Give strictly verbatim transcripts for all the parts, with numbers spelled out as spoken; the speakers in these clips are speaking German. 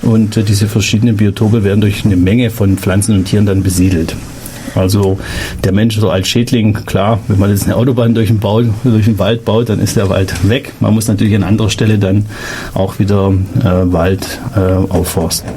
und äh, diese verschiedenen Biotope werden durch eine Menge von Pflanzen und Tieren dann besiedelt. Also der Mensch so als Schädling, klar, wenn man jetzt eine Autobahn durch den, Bau, durch den Wald baut, dann ist der Wald weg. Man muss natürlich an anderer Stelle dann auch wieder äh, Wald äh, aufforsten.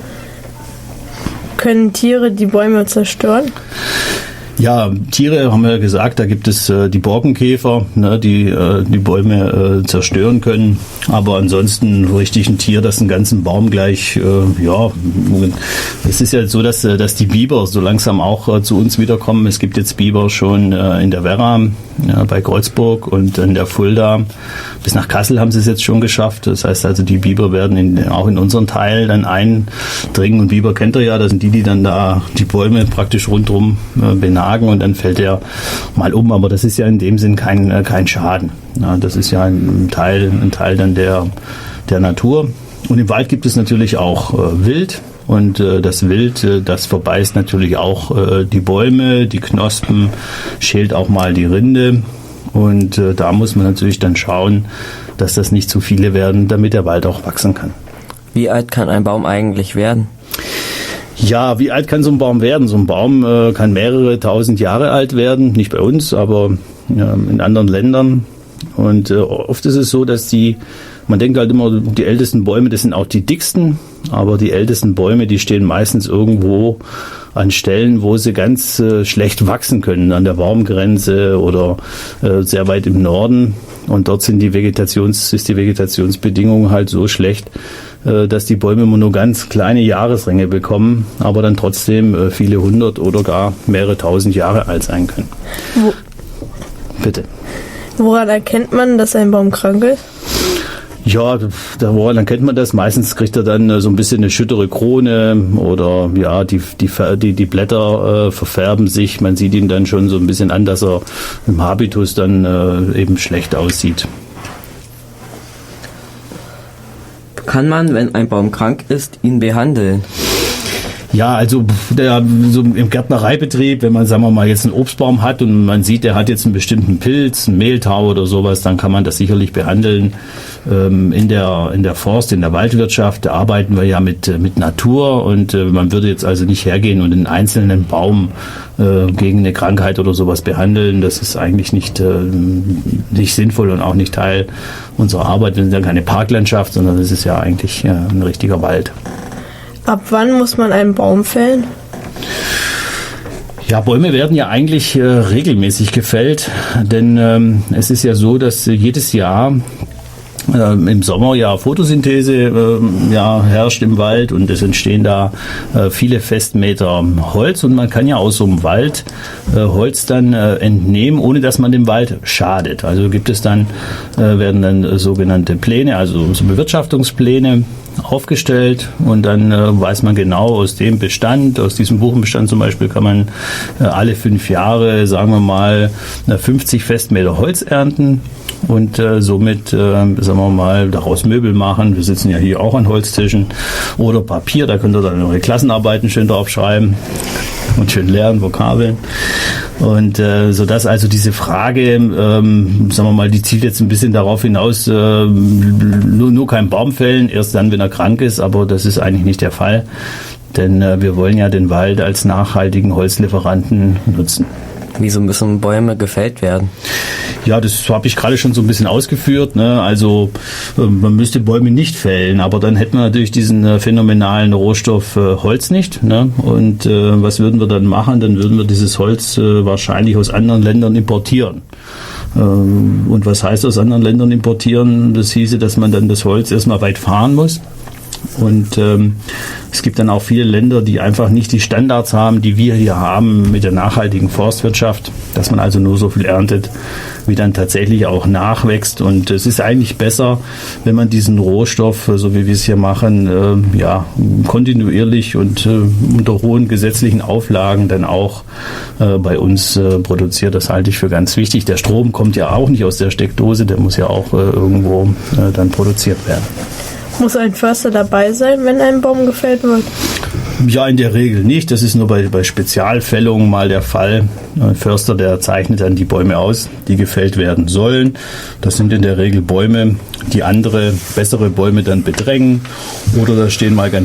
Können Tiere die Bäume zerstören? Ja, Tiere haben wir ja gesagt, da gibt es äh, die Borkenkäfer, ne, die äh, die Bäume äh, zerstören können. Aber ansonsten richtig ein Tier, das einen ganzen Baum gleich, äh, ja, es ist ja so, dass, dass die Biber so langsam auch äh, zu uns wiederkommen. Es gibt jetzt Biber schon äh, in der Werra, ja, bei Kreuzburg und in der Fulda. Bis nach Kassel haben sie es jetzt schon geschafft. Das heißt also, die Biber werden in, auch in unseren Teil dann eindringen. Und Biber kennt ihr ja, das sind die, die dann da die Bäume praktisch rundherum äh, benagen und dann fällt er mal um. Aber das ist ja in dem Sinn kein, äh, kein Schaden. Ja, das ist ja ein Teil, ein Teil dann der, der Natur. Und im Wald gibt es natürlich auch äh, Wild. Und äh, das Wild, äh, das verbeißt natürlich auch äh, die Bäume, die Knospen, schält auch mal die Rinde. Und äh, da muss man natürlich dann schauen, dass das nicht zu viele werden, damit der Wald auch wachsen kann. Wie alt kann ein Baum eigentlich werden? Ja, wie alt kann so ein Baum werden? So ein Baum äh, kann mehrere tausend Jahre alt werden. Nicht bei uns, aber ja, in anderen Ländern. Und äh, oft ist es so, dass die, man denkt halt immer, die ältesten Bäume, das sind auch die dicksten. Aber die ältesten Bäume, die stehen meistens irgendwo an Stellen, wo sie ganz äh, schlecht wachsen können, an der Baumgrenze oder äh, sehr weit im Norden. Und dort sind die Vegetations, ist die Vegetationsbedingung halt so schlecht, äh, dass die Bäume immer nur ganz kleine Jahresringe bekommen, aber dann trotzdem äh, viele hundert oder gar mehrere tausend Jahre alt sein können. Wo, Bitte. Woran erkennt man, dass ein Baum krank ist? Ja, da, dann kennt man das. Meistens kriegt er dann so ein bisschen eine schüttere Krone oder ja, die, die, die, die Blätter äh, verfärben sich. Man sieht ihn dann schon so ein bisschen an, dass er im Habitus dann äh, eben schlecht aussieht. Kann man, wenn ein Baum krank ist, ihn behandeln? Ja, also der, so im Gärtnereibetrieb, wenn man, sagen wir mal, jetzt einen Obstbaum hat und man sieht, der hat jetzt einen bestimmten Pilz, einen Mehltau oder sowas, dann kann man das sicherlich behandeln. Ähm, in der in der Forst, in der Waldwirtschaft, da arbeiten wir ja mit mit Natur und äh, man würde jetzt also nicht hergehen und einen einzelnen Baum äh, gegen eine Krankheit oder sowas behandeln. Das ist eigentlich nicht äh, nicht sinnvoll und auch nicht Teil unserer Arbeit. Wir sind ja keine Parklandschaft, sondern es ist ja eigentlich äh, ein richtiger Wald. Ab wann muss man einen Baum fällen? Ja, Bäume werden ja eigentlich äh, regelmäßig gefällt, denn ähm, es ist ja so, dass äh, jedes Jahr äh, im Sommer ja Photosynthese äh, ja, herrscht im Wald und es entstehen da äh, viele Festmeter Holz und man kann ja aus so einem Wald äh, Holz dann äh, entnehmen, ohne dass man dem Wald schadet. Also gibt es dann, äh, werden dann äh, sogenannte Pläne, also so Bewirtschaftungspläne aufgestellt und dann äh, weiß man genau aus dem Bestand, aus diesem Buchenbestand zum Beispiel, kann man äh, alle fünf Jahre, sagen wir mal, fünfzig Festmeter Holz ernten und äh, somit, äh, sagen wir mal, daraus Möbel machen. Wir sitzen ja hier auch an Holztischen oder Papier, da könnt ihr dann eure Klassenarbeiten schön drauf schreiben und schön lernen, Vokabeln. Und äh, so dass also diese Frage, ähm, sagen wir mal, die zielt jetzt ein bisschen darauf hinaus, äh, nur, nur kein Baum fällen, erst dann, wenn er krank ist, aber das ist eigentlich nicht der Fall, denn äh, wir wollen ja den Wald als nachhaltigen Holzlieferanten nutzen. Wieso müssen Bäume gefällt werden? Ja, das habe ich gerade schon so ein bisschen ausgeführt. Ne? Also äh, man müsste Bäume nicht fällen, aber dann hätten wir natürlich diesen äh, phänomenalen Rohstoff äh, Holz nicht. Ne? Und äh, was würden wir dann machen? Dann würden wir dieses Holz äh, wahrscheinlich aus anderen Ländern importieren. Äh, und was heißt aus anderen Ländern importieren? Das hieße, dass man dann das Holz erstmal weit fahren muss. Und ähm, es gibt dann auch viele Länder, die einfach nicht die Standards haben, die wir hier haben mit der nachhaltigen Forstwirtschaft, dass man also nur so viel erntet, wie dann tatsächlich auch nachwächst. Und es ist eigentlich besser, wenn man diesen Rohstoff, so wie wir es hier machen, äh, ja, kontinuierlich und äh, unter hohen gesetzlichen Auflagen dann auch äh, bei uns äh, produziert. Das halte ich für ganz wichtig. Der Strom kommt ja auch nicht aus der Steckdose, der muss ja auch äh, irgendwo äh, dann produziert werden. Muss ein Förster dabei sein, wenn ein Baum gefällt wird? Ja, in der Regel nicht. Das ist nur bei, bei Spezialfällungen mal der Fall. Ein Förster, der zeichnet dann die Bäume aus, die gefällt werden sollen. Das sind in der Regel Bäume, die andere, bessere Bäume dann bedrängen. Oder da stehen mal ganz